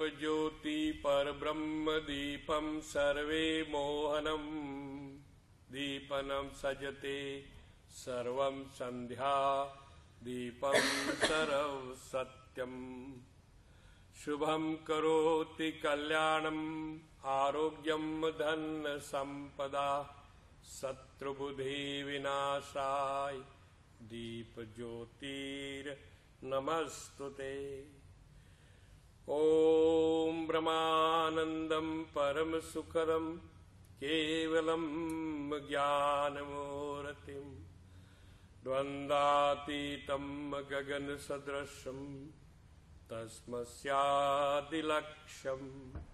दीपज्योति परब्रह्म दीपं सर्वे मोहनं दीपनं सजते सर्वं संध्या दीपं सर्व सत्यं शुभं करोति कल्याणम् आरोग्यं धन संपदा शत्रुबुद्धि विनाशाय दीप ज्योतिर नमस्तुते। ओम ब्रह्मानंदं परम सुखदं केवलं ज्ञानमूर्तिं द्वंद्वातीतं गगन सदृशं तस्मस्यादिलक्ष्यम्